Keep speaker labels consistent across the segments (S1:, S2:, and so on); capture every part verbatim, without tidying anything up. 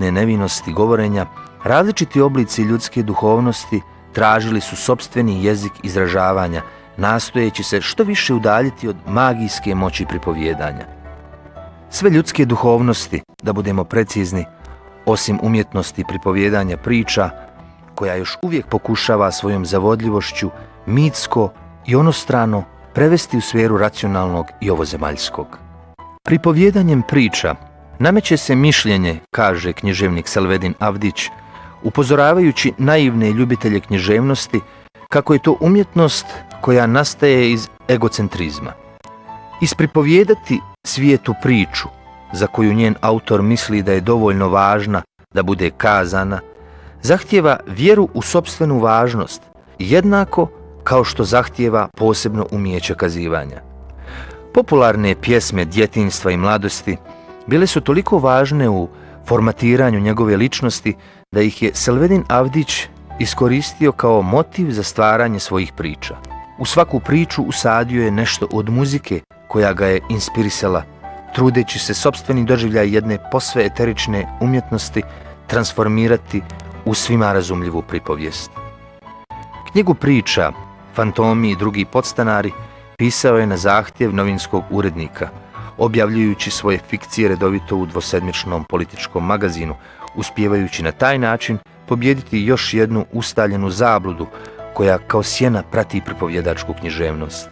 S1: apsolutne nevinosti govorenja, različiti oblici ljudske duhovnosti tražili su sopstveni jezik izražavanja, nastojeći se što više udaljiti od magijske moći pripovjedanja. Sve ljudske duhovnosti, da budemo precizni, osim umjetnosti pripovjedanja priča, koja još uvijek pokušava svojom zavodljivošću mitsko i onostrano prevesti u sferu racionalnog i ovozemaljskog. Pripovjedanjem priča nameće se mišljenje, kaže književnik Selvedin Avdić, upozoravajući naivne ljubitelje književnosti kako je to umjetnost koja nastaje iz egocentrizma. Ispripovjedati svijetu priču, za koju njen autor misli da je dovoljno važna da bude kazana, zahtijeva vjeru u sopstvenu važnost, jednako kao što zahtijeva posebno umijeće kazivanja. Popularne pjesme djetinjstva i mladosti bile su toliko važne u formatiranju njegove ličnosti da ih je Selvedin Avdić iskoristio kao motiv za stvaranje svojih priča. U svaku priču usadio je nešto od muzike koja ga je inspirisala, trudeći se sopstveni doživljaj jedne posve eterične umjetnosti transformirati u svima razumljivu pripovijest. Knjigu priča, Fantomi i drugi podstanari pisao je na zahtjev novinskog urednika, objavljujući svoje fikcije redovito u dvosedmičnom političkom magazinu, uspijevajući na taj način pobijediti još jednu ustaljenu zabludu koja kao sjena prati pripovjedačku književnost.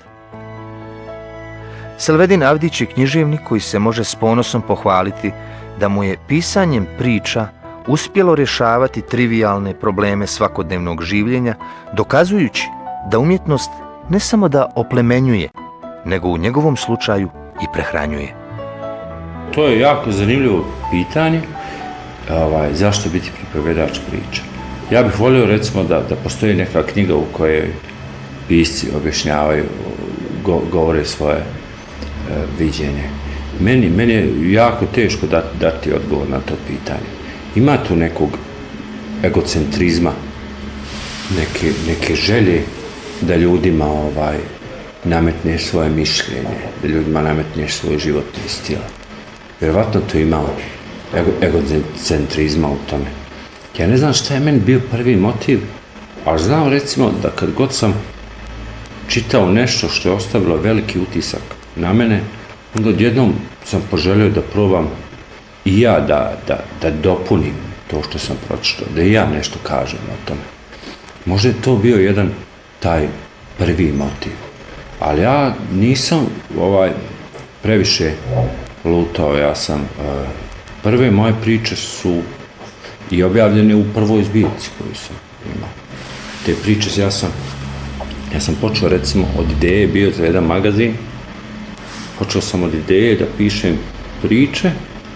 S1: Selvedin Avdić je književnik koji se može s ponosom pohvaliti da mu je pisanjem priča uspjelo rješavati trivijalne probleme svakodnevnog življenja, dokazujući da umjetnost ne samo da oplemenjuje, nego u njegovom slučaju i prehranjuje.
S2: To je jako zanimljivo pitanje, ovaj, zašto biti pripovjedač priča. Ja bih volio recimo da, da postoji neka knjiga u kojoj pisci objašnjavaju, go, govore svoje e, viđenje. Meni, meni je jako teško dati, dati odgovor na to pitanje. Ima tu nekog egocentrizma, neke, neke želje da ljudima ovaj, nametneš svoje mišljenje, da ljudima nametneš svoj životni stil. Vjerovatno tu ima ego, egocentrizma u tome. Ja ne znam šta je meni bio prvi motiv, ali znam recimo da kad god sam čitao nešto što je ostavilo veliki utisak na mene, onda odjednom sam poželio da probam i ja da, da, da dopunim to što sam pročitao, da i ja nešto kažem o tome. Možda je to bio jedan taj prvi motiv. Ali ja nisam ovaj, previše lutao, ja sam, uh, prve moje priče su i objavljene u prvoj zbirci koju sam imao. Te priče, ja sam, ja sam počeo recimo od ideje, bio za jedan magazin, počeo sam od ideje da pišem priče,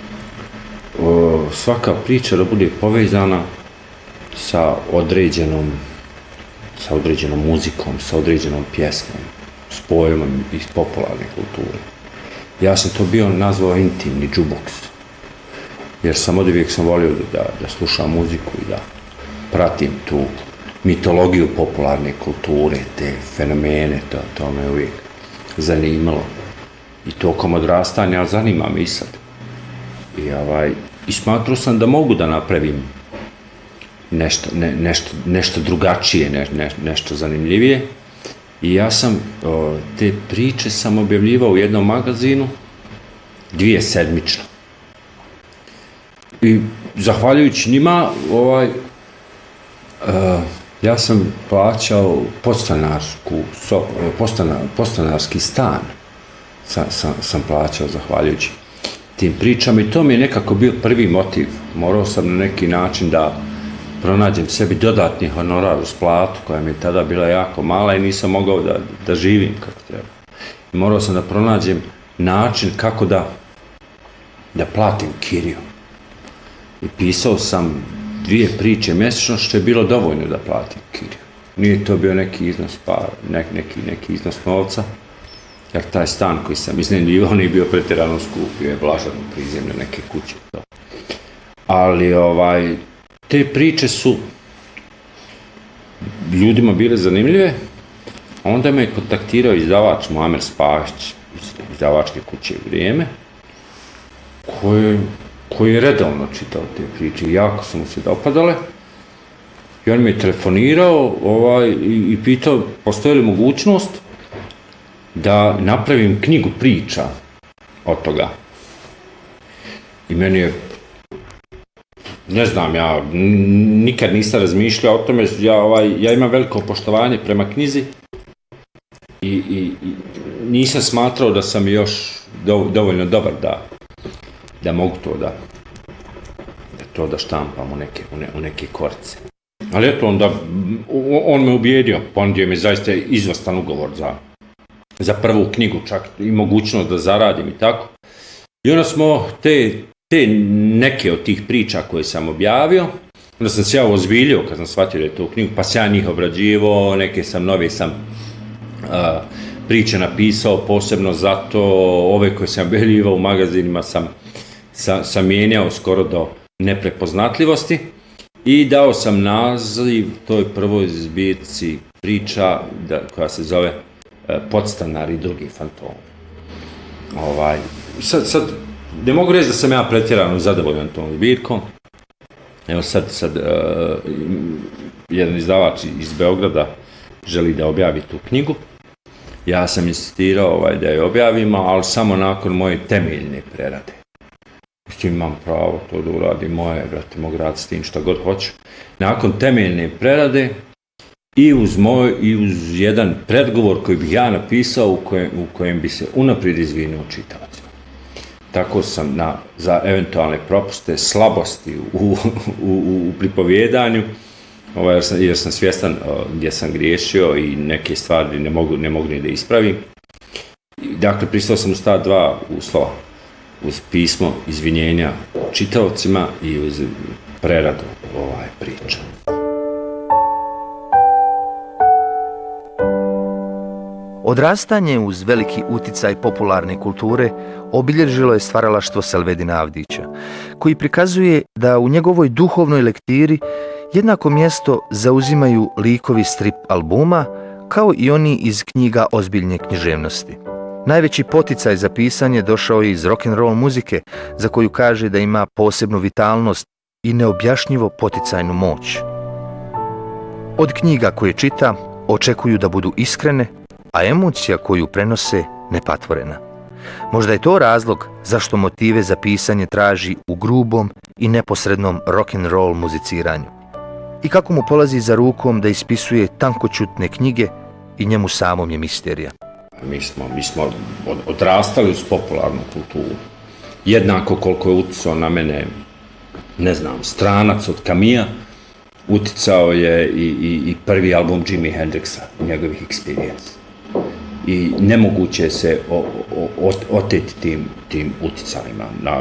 S2: uh, svaka priča da bude povezana sa određenom, sa određenom muzikom, sa određenom pjesmom, s pojmom iz popularne kulture. Ja sam to bio nazvao intimni jukebox, jer sam od uvijek sam volio da, da slušam muziku i da pratim tu mitologiju popularne kulture, te fenomene, to, to me uvijek zanimalo. I tokom odrastanja zanima me i sad. I, ovaj, i smatrao sam da mogu da napravim nešto, ne, nešto, nešto drugačije, ne, ne, nešto zanimljivije. I ja sam o, te priče sam objavljivao u jednom magazinu, dvije sedmično. I zahvaljujući njima, ovaj, uh, ja sam plaćao podstanarsku, so, postana, podstanarski stan. Sa, sam, sam plaćao zahvaljujući tim pričama i to mi je nekako bio prvi motiv. Morao sam na neki način da pronađem sebi dodatni honorar uz platu koja mi je tada bila jako mala i nisam mogao da, da živim kako treba. I morao sam da pronađem način kako da, da platim kiriju. I pisao sam dvije priče mjesečno što je bilo dovoljno da platim kiriju. Nije to bio neki iznos, pa ne, neki, neki iznos novca. Jer taj stan koji sam iznajmljivao nije bio pretjerano skup, bio je vlažan u prizemlju neke kuće. Ali ovaj, te priče su ljudima bile zanimljive. Onda me je kontaktirao izdavač Muamer Spahić iz izdavačke kuće Vrijeme, koji koji je redovno čitao te priče, jako su mu se dopadale. I on mi je telefonirao ovaj, i, i pitao postoji li mogućnost da napravim knjigu priča od toga. I meni je, ne znam, ja nikad nisam razmišljao o tome, ja, ovaj, ja imam veliko poštovanje prema knjizi i, i, i nisam smatrao da sam još dovoljno dobar da, da mogu to da, da to da štampam u neke, u ne, u neke korice. Ali eto, onda, on me ubijedio, ponudio mi zaista izvrstan ugovor za, za prvu knjigu, čak i mogućnost da zaradim i tako. I onda smo te, te neke od tih priča koje sam objavio, onda sam se ja ozbiljio kad sam shvatio da je to knjigu, pa sam ja njih obrađivao, neke sam nove sam uh, priče napisao posebno zato, ove koje sam objavljivao u magazinima sam, sam, sam mijenjao skoro do neprepoznatljivosti. I dao sam naziv toj prvoj zbirci priča da, koja se zove e, Podstanar i drugi fantomi. Ovaj, sad, sad, ne mogu reći da sam ja pretjerano zadovoljan tom zbirkom. Evo sad, sad e, jedan izdavač iz Beograda želi da objavi tu knjigu. Ja sam insistirao ovaj, da je objavimo, ali samo nakon moje temeljne prerade. S tim imam pravo to da uradim moje, brate, mogu raditi s tim šta god hoću. Nakon temeljne prerade i uz moj, i uz jedan predgovor koji bih ja napisao u kojem, u kojem bi se unaprijed izvinuo čitavcima. Tako sam na, za eventualne propuste, slabosti u, u, u, u pripovjedanju, ovaj, jer, sam, jer sam svjestan uh, gdje sam griješio i neke stvari ne mogu, ne mogu ni da ispravim. Dakle, pristao sam uz ta dva uslova. Uz pismo izvinjenja čitaocima i uz preradu ovaj priča.
S1: Odrastanje uz veliki uticaj popularne kulture obilježilo je stvaralaštvo Selvedina Avdića, koji prikazuje da u njegovoj duhovnoj lektiri jednako mjesto zauzimaju likovi strip albuma kao i oni iz knjiga ozbiljne književnosti. Najveći poticaj za pisanje došao je iz rock'n'roll muzike, za koju kaže da ima posebnu vitalnost i neobjašnjivo poticajnu moć. Od knjiga koje čita očekuju da budu iskrene, a emocija koju prenose nepatvorena. Možda je to razlog zašto motive za pisanje traži u grubom i neposrednom rock'n'roll muziciranju. I kako mu polazi za rukom da ispisuje tankoćutne knjige i njemu samom je misterija.
S2: Mi smo, mi smo odrastali uz popularnu kulturu. Jednako koliko je uticao na mene, ne znam, Stranac od Camilla, uticao je i, i, i prvi album Jimi Hendrixa, njegovih Experience. I nemoguće se o, o, o, oteti tim, tim uticajima. Na,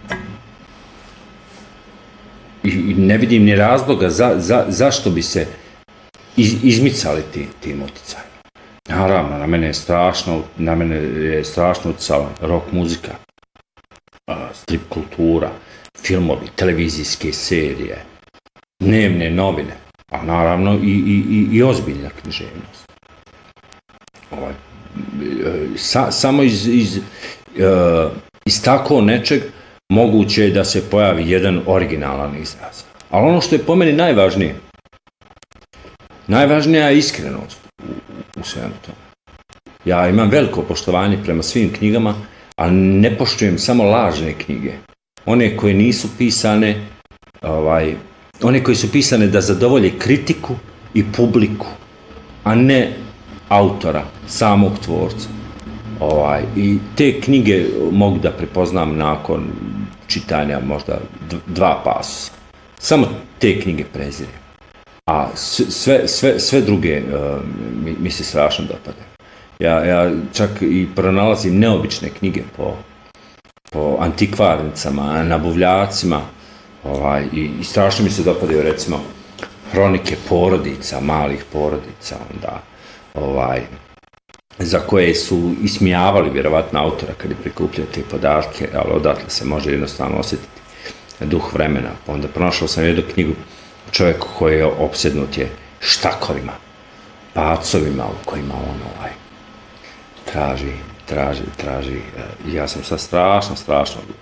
S2: i, I ne vidim ni razloga za, za, zašto bi se iz, izmicali ti, tim uticajima. Naravno, na mene je strašno, na mene je strašno utjecala rock muzika, strip kultura, filmovi, televizijske serije, dnevne novine, a naravno i, i, i, i ozbiljna književnost. Ovaj, sa, samo iz, iz, uh, iz tako nečeg moguće je da se pojavi jedan originalan izraz. Ali ono što je po meni najvažnije, najvažnija je iskrenost u svemu tome. Ja imam veliko poštovanje prema svim knjigama, ali ne poštujem samo lažne knjige. One koje nisu pisane, ovaj, one koje su pisane da zadovolje kritiku i publiku, a ne autora, samog tvorca. Ovaj, I te knjige mogu da prepoznam nakon čitanja možda dva pasusa. Samo te knjige prezirem. A sve, sve, sve druge uh, mi, mi se strašno dopadaju. Ja, ja čak i pronalazim neobične knjige po, po antikvarnicama, nabavljacima, ovaj, i, i strašno mi se dopadaju recimo hronike porodica, malih porodica, onda, ovaj, za koje su ismijavali vjerovatno autora kad je prikupljao te podatke, ali odatle se može jednostavno osjetiti duh vremena. Onda pronašao sam jednu knjigu čovjeku koji je opsednut je štakorima, pacovima u kojima on ovaj, traži, traži, traži. Ja sam sad strašno, strašno ljuto.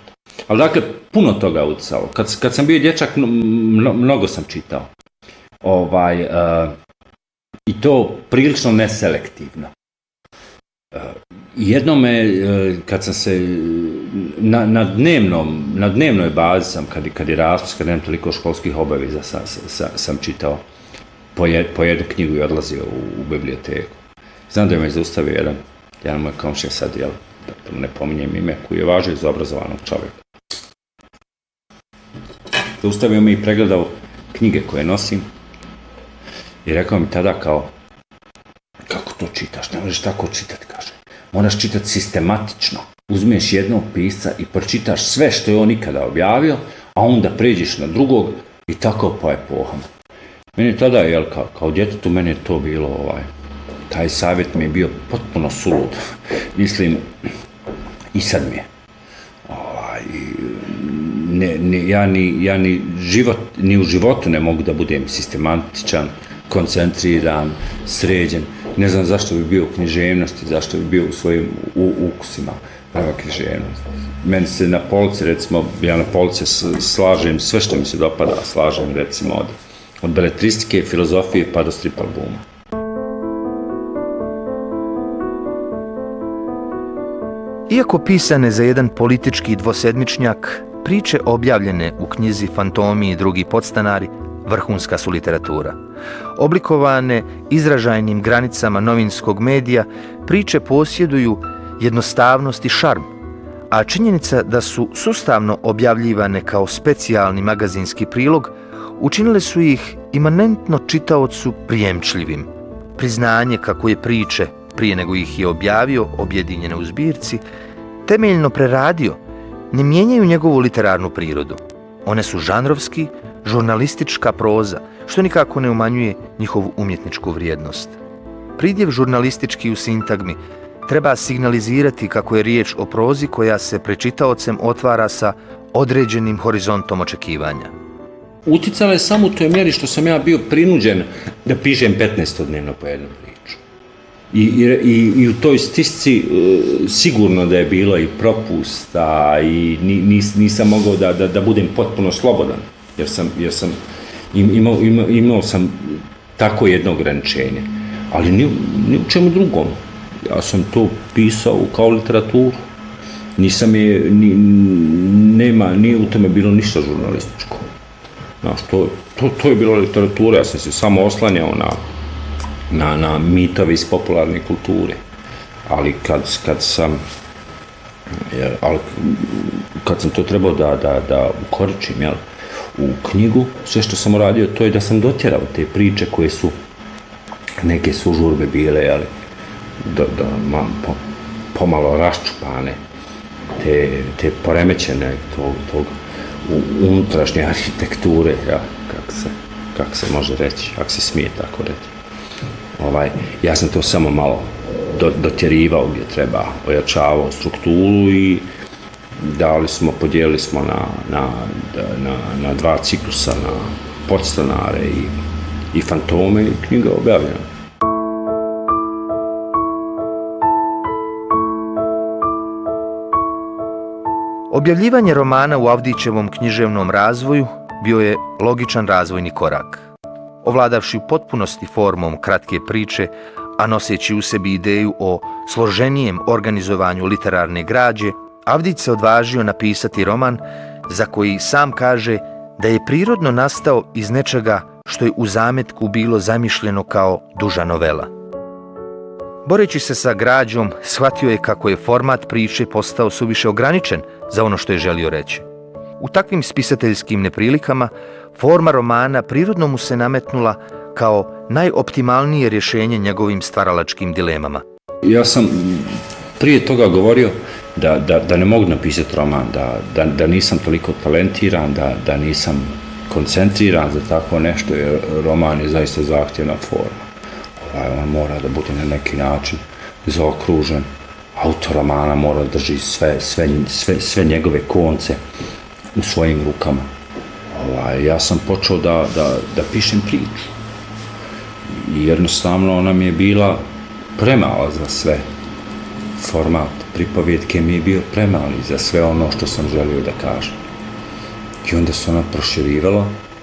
S2: Ali dakle, puno toga uticalo. Kad, kad sam bio dječak, mno, mnogo sam čitao. Ovaj, uh, I to prilično neselektivno. Uh, jednome, uh, kad sam se na, na, dnevnom, na dnevnoj bazi sam, kad, kad je raspust, kad nemam toliko školskih obaveza, sam, sam, sam čitao po, jed, po jednu knjigu i odlazio u, u biblioteku. Znam da je me zaustavio jedan, jedan moj komšija sad, jel, da ne pominjem ime, koji je važio za obrazovanog čovjeka. Zaustavio me i pregledao knjige koje nosim i rekao mi tada kao, kako to čitaš, ne možeš tako čitati, kaže. Moraš čitati sistematično. Uzmeš jednog pisca i pročitaš sve što je on ikada objavio, a onda pređeš na drugog i tako po epohama. Meni tada, jel, kao, kao djetetu, meni je to bilo, ovaj, taj savjet mi je bio potpuno sulud. Mislim, i sad mi je. Ovaj, ne, ne, ja, ni, ja ni, život, ni u životu ne mogu da budem sistematičan, koncentriran, sređen. Ne znam zašto bi bio u književnosti, zašto bi bio u svojim u, ukusima prava književnosti. Meni se na polici, recimo, ja na polici slažem sve što mi se dopada, slažem recimo od, od beletristike, filozofije pa do strip albuma.
S1: Iako pisane za jedan politički dvosedmičnjak, priče objavljene u knjizi Fantomi i drugi podstanari vrhunska su literatura. Oblikovane izražajnim granicama novinskog medija, priče posjeduju jednostavnost i šarm, a činjenica da su sustavno objavljivane kao specijalni magazinski prilog učinile su ih imanentno čitaocu prijemčljivim. Priznanje kako je priče, prije nego ih je objavio, objedinjene u zbirci, temeljno preradio, ne mijenjaju njegovu literarnu prirodu. One su žanrovski, žurnalistička proza, što nikako ne umanjuje njihovu umjetničku vrijednost. Pridjev žurnalistički u sintagmi treba signalizirati kako je riječ o prozi koja se pred čitaocem otvara sa određenim horizontom očekivanja.
S2: Uticala je samo u toj mjeri što sam ja bio prinuđen da pišem petnaestodnevno po jednu priču. I, i, i u toj stisci uh, sigurno da je bilo i propusta i nis, nisam mogao da, da, da budem potpuno slobodan, jer sam, jer sam imao, imao, imao sam tako jedno ograničenje. Ali ni, ni u čemu drugom. Ja sam to pisao kao literaturu. Nisam je, ni, nema, nije u tome bilo ništa žurnalističko. Znaš, to, to, to je bilo literatura, ja sam se samo oslanjao na na, na mitove iz popularne kulture. Ali kad, kad sam jer, ali, kad sam to trebao da, da, da ukoričim, jel, u knjigu, sve što sam uradio to je da sam dotjerao te priče koje su neke su žurbe bile, jel, da, da ma, po, pomalo raščupane, te, te poremećene tog, tog unutrašnje arhitekture, ja, kako se, kak se može reći, ako se smije tako reći. Ovaj, ja sam to samo malo do, dotjerivao gdje treba, ojačavao strukturu i dali smo, podijelili smo na, na, na, na dva ciklusa, na podstanare i, i fantome i knjiga objavljena.
S1: Objavljivanje romana u Avdićevom književnom razvoju bio je logičan razvojni korak. Ovladavši u potpunosti formom kratke priče, a noseći u sebi ideju o složenijem organizovanju literarne građe, Avdić se odvažio napisati roman za koji sam kaže da je prirodno nastao iz nečega što je u zametku bilo zamišljeno kao duža novela. Boreći se sa građom, shvatio je kako je format priče postao suviše ograničen za ono što je želio reći. U takvim spisateljskim neprilikama, forma romana prirodno mu se nametnula kao najoptimalnije rješenje njegovim stvaralačkim dilemama.
S2: Ja sam prije toga govorio da, da, da ne mogu napisati roman, da, da, da nisam toliko talentiran, da, da nisam koncentriran za tako nešto, jer roman je zaista zahtjevna forma. On mora da bude na neki način zaokružen. Autor romana mora da drži sve, sve, sve, sve njegove konce u svojim rukama. Ovaj, ja sam počeo da, da, da pišem priču. I jednostavno ona mi je bila premala za sve format pripovjetke mi je bio premali za sve ono što sam želio da kažem. I onda se ona proširivala